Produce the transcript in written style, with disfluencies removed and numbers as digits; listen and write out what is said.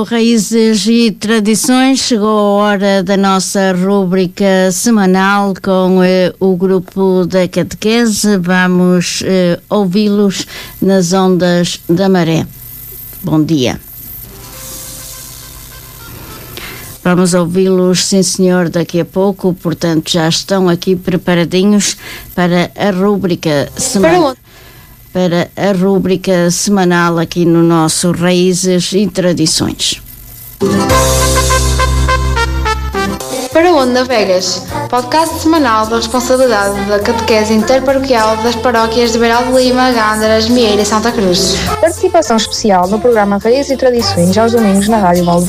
Raízes e Tradições, chegou a hora da nossa rúbrica semanal com o grupo da Catequese. Vamos ouvi-los nas ondas da maré. Bom dia. Vamos ouvi-los, sim senhor, daqui a pouco, portanto já estão aqui preparadinhos para a rúbrica semanal. Para a rúbrica semanal aqui no nosso Raízes e Tradições. Para onde navegas? Podcast semanal da responsabilidade da catequese interparoquial das paróquias de Beiral de Lima, Gândaras, Mieira e Santa Cruz. Participação especial no programa Raízes e Tradições aos domingos na Rádio Valde.